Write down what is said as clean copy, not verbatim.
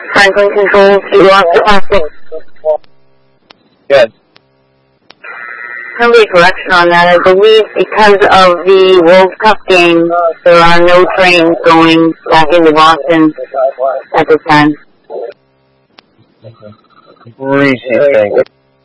Franklin Controls, you lost the plastic. Good. There'll be a correction on that. I believe because of the World Cup game, there are no trains going back into Boston at this time. Greasy thing.